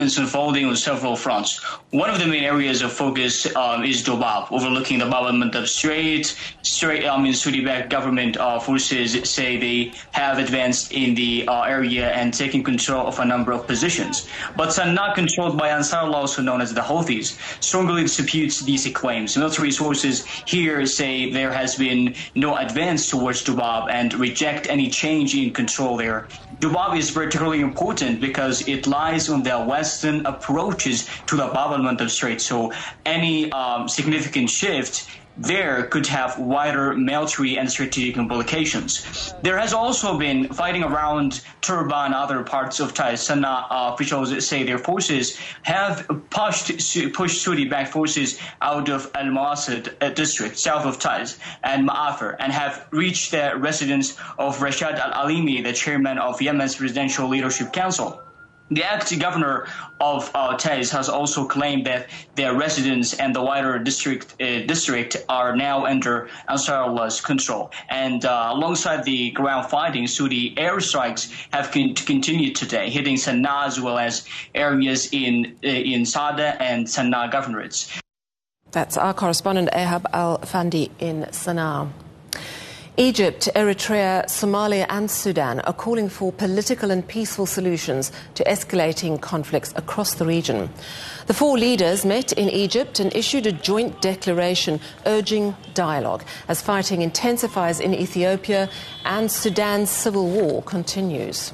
It's unfolding on several fronts. One of the main areas of focus is Dobab, overlooking the Bab al-Mandab Strait. Saudi-backed government forces say they have advanced in the area and taken control of a number of positions. But Sana'a, controlled by Ansarullah, also known as the Houthis, strongly disputes these claims. Military sources here say there has been no advance towards Dobab and reject any change in control there. Dobab is particularly important because it lies on the western approaches to the Bab al-Mandab Strait, so any significant shift there could have wider military and strategic implications. There has also been fighting around Turba and other parts of Taiz. Sana'a officials say their forces have pushed Saudi-backed forces out of Al-Mawasid district, south of Taiz, and Ma'afir, and have reached the residence of Rashad Al-Alimi, the chairman of Yemen's Presidential Leadership Council. The acting governor of Taiz has also claimed that their residents and the wider district are now under Ansarullah's control. And alongside the ground fighting, Saudi airstrikes have continued today, hitting Sana'a as well as areas in Sada and Sana'a governorates. That's our correspondent Ahab Al-Fandi in Sana'a. Egypt, Eritrea, Somalia and Sudan are calling for political and peaceful solutions to escalating conflicts across the region. The four leaders met in Egypt and issued a joint declaration urging dialogue as fighting intensifies in Ethiopia and Sudan's civil war continues.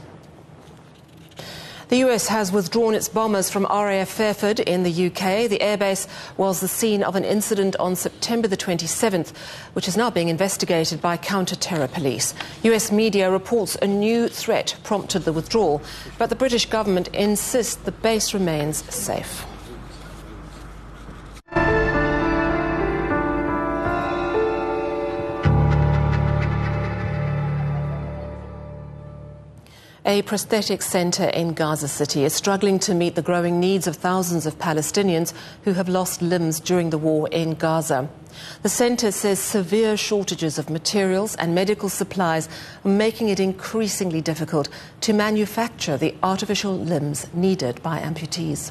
The US has withdrawn its bombers from RAF Fairford in the UK. The airbase was the scene of an incident on September the 27th, which is now being investigated by counter-terror police. US media reports a new threat prompted the withdrawal, but the British government insists the base remains safe. A prosthetic centre in Gaza City is struggling to meet the growing needs of thousands of Palestinians who have lost limbs during the war in Gaza. The centre says severe shortages of materials and medical supplies are making it increasingly difficult to manufacture the artificial limbs needed by amputees.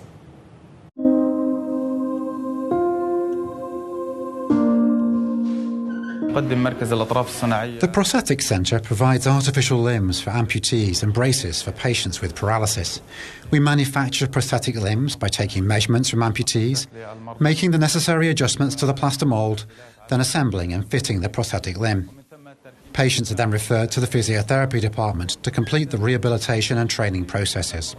The Prosthetic Centre provides artificial limbs for amputees and braces for patients with paralysis. We manufacture prosthetic limbs by taking measurements from amputees, making the necessary adjustments to the plaster mould, then assembling and fitting the prosthetic limb. Patients are then referred to the physiotherapy department to complete the rehabilitation and training processes.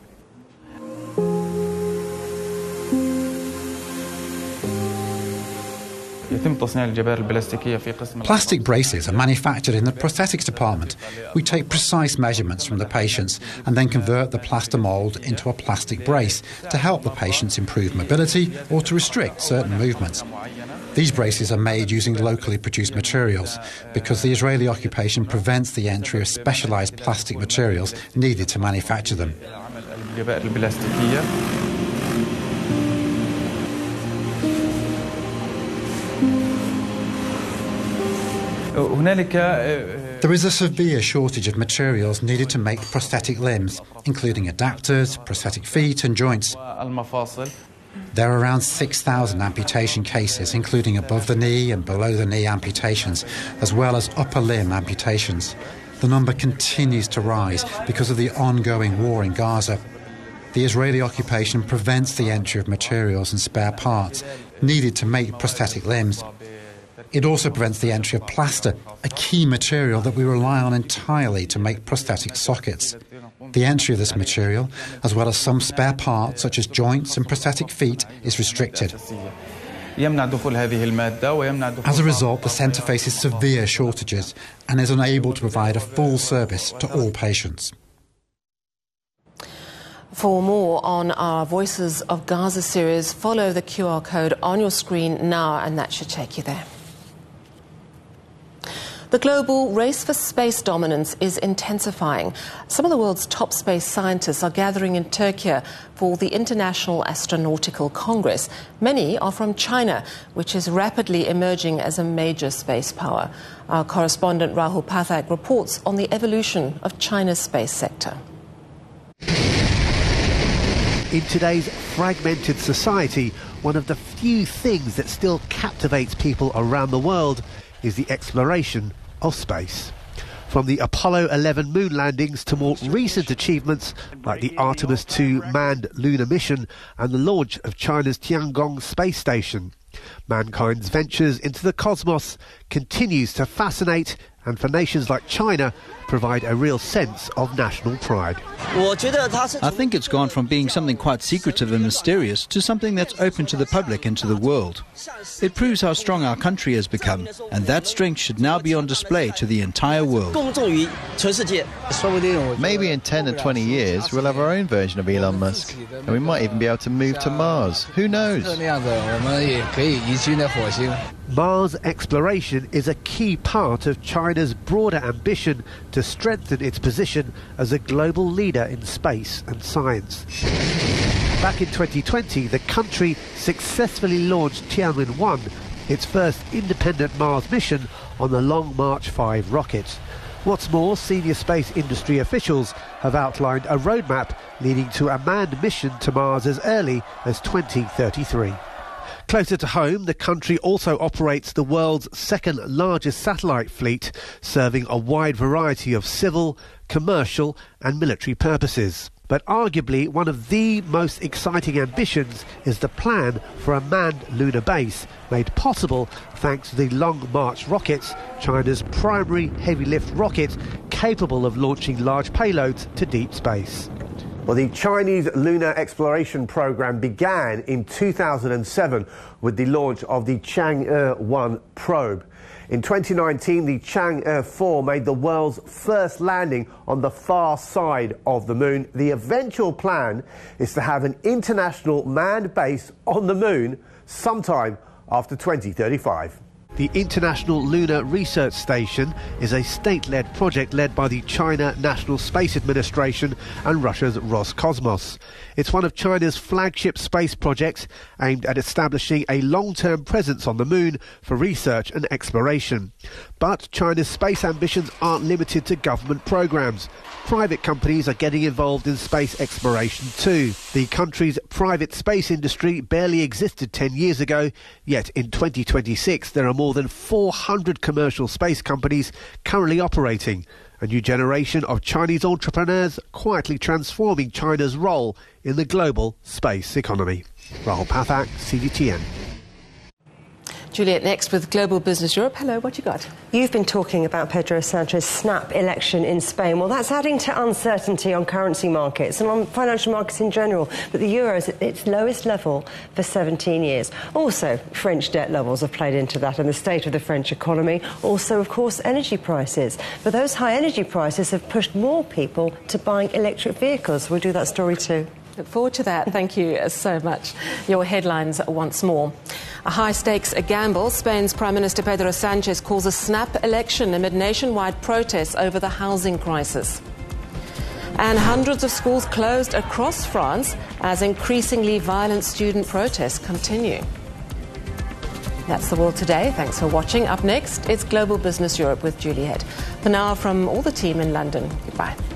Plastic braces are manufactured in the prosthetics department. We take precise measurements from the patients and then convert the plaster mould into a plastic brace to help the patients improve mobility or to restrict certain movements. These braces are made using locally produced materials because the Israeli occupation prevents the entry of specialised plastic materials needed to manufacture them. There is a severe shortage of materials needed to make prosthetic limbs, including adapters, prosthetic feet and joints. There are around 6,000 amputation cases, including above-the-knee and below-the-knee amputations, as well as upper limb amputations. The number continues to rise because of the ongoing war in Gaza. The Israeli occupation prevents the entry of materials and spare parts needed to make prosthetic limbs. It also prevents the entry of plaster, a key material that we rely on entirely to make prosthetic sockets. The entry of this material, as well as some spare parts such as joints and prosthetic feet, is restricted. As a result, the centre faces severe shortages and is unable to provide a full service to all patients. For more on our Voices of Gaza series, follow the QR code on your screen now, and that should take you there. The global race for space dominance is intensifying. Some of the world's top space scientists are gathering in Turkey for the International Astronautical Congress. Many are from China, which is rapidly emerging as a major space power. Our correspondent Rahul Pathak reports on the evolution of China's space sector. In today's fragmented society, one of the few things that still captivates people around the world is the exploration of space. From the Apollo 11 moon landings to more recent achievements like the Artemis II manned lunar mission and the launch of China's Tiangong space station, mankind's ventures into the cosmos continues to fascinate, and for nations like China provide a real sense of national pride. I think it's gone from being something quite secretive and mysterious to something that's open to the public and to the world. It proves how strong our country has become, and that strength should now be on display to the entire world. Maybe in 10 or 20 years we'll have our own version of Elon Musk, and we might even be able to move to Mars. Who knows? Mars exploration is a key part of China's broader ambition to strengthen its position as a global leader in space and science. Back in 2020, the country successfully launched Tianwen-1, its first independent Mars mission, on the Long March 5 rocket. What's more, senior space industry officials have outlined a roadmap leading to a manned mission to Mars as early as 2033. Closer to home, the country also operates the world's second largest satellite fleet, serving a wide variety of civil, commercial and military purposes. But arguably one of the most exciting ambitions is the plan for a manned lunar base, made possible thanks to the Long March rockets, China's primary heavy-lift rocket capable of launching large payloads to deep space. Well, the Chinese lunar exploration program began in 2007 with the launch of the Chang'e-1 probe. In 2019, the Chang'e 4 made the world's first landing on the far side of the moon. The eventual plan is to have an international manned base on the moon sometime after 2035. The International Lunar Research Station is a state-led project led by the China National Space Administration and Russia's Roscosmos. It's one of China's flagship space projects aimed at establishing a long-term presence on the moon for research and exploration. But China's space ambitions aren't limited to government programs. Private companies are getting involved in space exploration too. The country's private space industry barely existed 10 years ago, yet in 2026 there are more than 400 commercial space companies currently operating. A new generation of Chinese entrepreneurs quietly transforming China's role in the global space economy. Rahul Pathak, CGTN. Juliet, next with Global Business Europe. Hello, what you got? You've been talking about Pedro Sanchez's snap election in Spain. Well, that's adding to uncertainty on currency markets and on financial markets in general. But the euro is at its lowest level for 17 years. Also, French debt levels have played into that and the state of the French economy. Also, of course, energy prices. But those high energy prices have pushed more people to buying electric vehicles. We'll do that story too. Look forward to that. Thank you so much. Your headlines once more. A high-stakes gamble. Spain's Prime Minister Pedro Sanchez calls a snap election amid nationwide protests over the housing crisis. And hundreds of schools closed across France as increasingly violent student protests continue. That's the world today. Thanks for watching. Up next, it's Global Business Europe with Juliet. For now, from all the team in London, goodbye.